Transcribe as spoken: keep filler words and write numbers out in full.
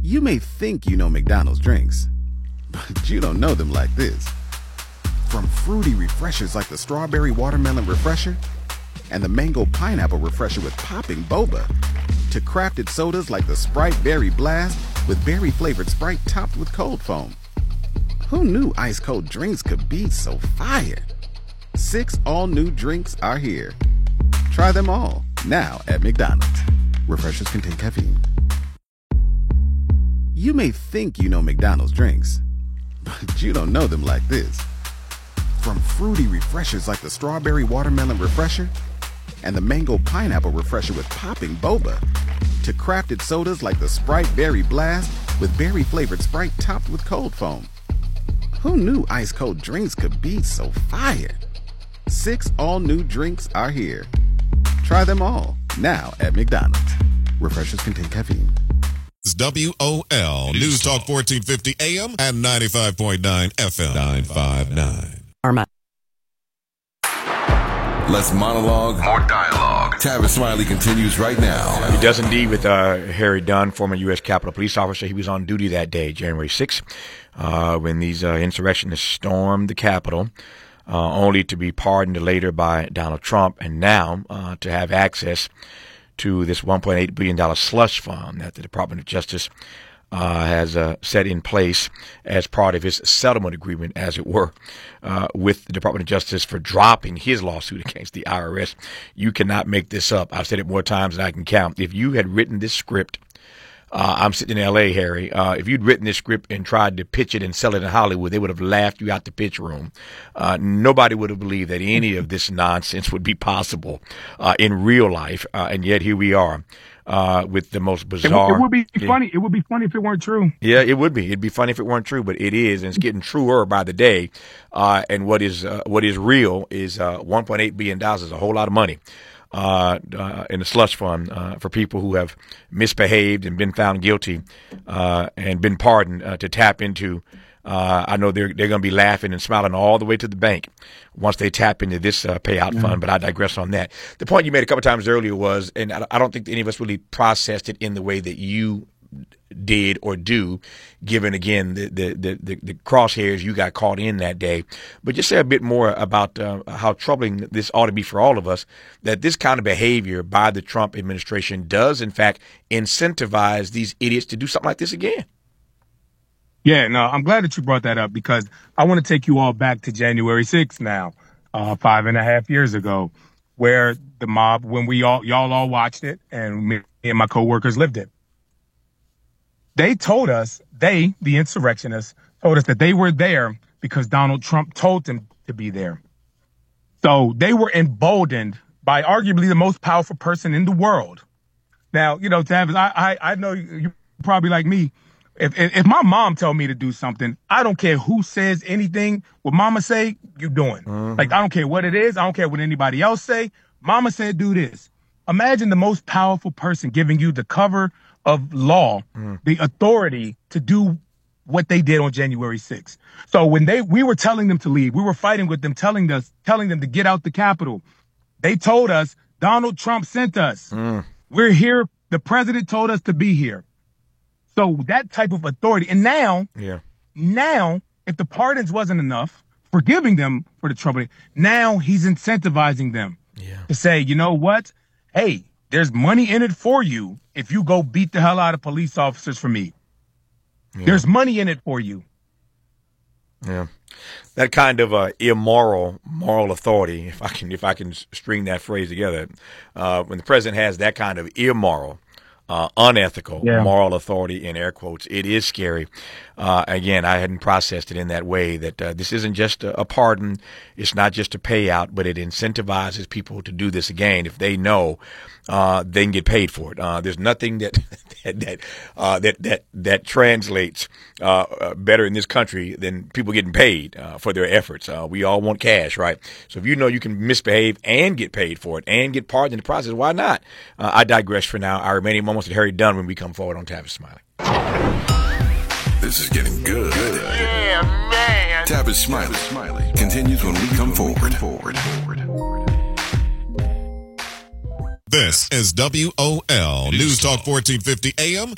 You may think you know McDonald's drinks, but you don't know them like this. From fruity refreshers like the Strawberry Watermelon Refresher and the Mango Pineapple Refresher with popping boba, to crafted sodas like the Sprite Berry Blast with berry-flavored Sprite topped with cold foam. Who knew ice-cold drinks could be so fire? Six all-new drinks are here. Try them all, now at McDonald's. Refreshers contain caffeine. You may think you know McDonald's drinks, but you don't know them like this. From fruity refreshers like the Strawberry Watermelon Refresher and the Mango Pineapple Refresher with popping boba, to crafted sodas like the Sprite Berry Blast with berry-flavored Sprite topped with cold foam. Who knew ice-cold drinks could be so fire? Six all-new drinks are here. Try them all, now at McDonald's. Refreshers contain caffeine. It's W O L News Talk fourteen fifty A M and ninety-five point nine F M. nine five nine. Arma. Less monologue, more dialogue. Tavis Smiley continues right now. He does indeed with uh, Harry Dunn, former U S Capitol Police officer. He was on duty that day, January sixth, uh, when these uh, insurrectionists stormed the Capitol, uh, only to be pardoned later by Donald Trump, and now uh, to have access to this one point eight billion dollars slush fund that the Department of Justice uh, has uh, set in place as part of his settlement agreement, as it were, uh, with the Department of Justice for dropping his lawsuit against the I R S. You cannot make this up. I've said it more times than I can count. If you had written this script, uh, I'm sitting in L A, Harry, uh, if you'd written this script and tried to pitch it and sell it in Hollywood, they would have laughed you out the pitch room. Uh, nobody would have believed that any of this nonsense would be possible uh, in real life, uh, and yet here we are. Uh, with the most bizarre. It, it would be yeah. funny. It would be funny if it weren't true. Yeah, it would be. It'd be funny if it weren't true, but it is, and it's getting truer by the day. Uh, and what is uh, what is real is uh, one point eight billion dollars is a whole lot of money uh, uh, in the slush fund uh, for people who have misbehaved and been found guilty uh, and been pardoned uh, to tap into. Uh, I know they're they're going to be laughing and smiling all the way to the bank once they tap into this uh, payout mm-hmm. fund, but I digress on that. The point you made a couple times earlier was, and I, I don't think any of us really processed it in the way that you did or do, given, again, the, the, the, the, the crosshairs you got caught in that day. But just say a bit more about uh, how troubling this ought to be for all of us, that this kind of behavior by the Trump administration does, in fact, incentivize these idiots to do something like this again. Yeah, no, I'm glad that you brought that up, because I want to take you all back to January sixth now, uh, five and a half years ago, where the mob, when we all, y'all all watched it, and me and my coworkers lived it. They told us, they, the insurrectionists, told us that they were there because Donald Trump told them to be there. So they were emboldened by arguably the most powerful person in the world. Now, you know, Tavis, I, I, I know you're probably like me. If, if my mom tell me to do something, I don't care who says anything. What mama say, you doing. Mm-hmm. Like, I don't care what it is. I don't care what anybody else say. Mama said, do this. Imagine the most powerful person giving you the cover of law, mm. the authority to do what they did on January sixth. So when they, we were telling them to leave, we were fighting with them, telling us, telling them to get out the Capitol. They told us, Donald Trump sent us. Mm. We're here. The president told us to be here. So that type of authority. And now, yeah. now, if the pardons wasn't enough, forgiving them for the trouble, now he's incentivizing them yeah. to say, you know what? Hey, there's money in it for you if you go beat the hell out of police officers for me. Yeah. There's money in it for you. Yeah. That kind of uh, immoral moral authority, if I can if I can string that phrase together, uh, when the president has that kind of immoral Uh, unethical, yeah. moral authority, in air quotes, it is scary. Uh, again, I hadn't processed it in that way, that uh, this isn't just a, a pardon. It's not just a payout, but it incentivizes people to do this again if they know uh, they can get paid for it. Uh, there's nothing that that that, uh, that that that translates uh, uh, better in this country than people getting paid uh, for their efforts. Uh, we all want cash, right? So if you know you can misbehave and get paid for it and get pardoned in the process, why not? Uh, I digress for now. Our remaining moments with Harry Dunn when we come forward on Tavis Smiley. This is getting good. good. Yeah, man. Tavis Smiley. Smiley continues when we come forward. forward. This is W O L News Talk fourteen fifty A M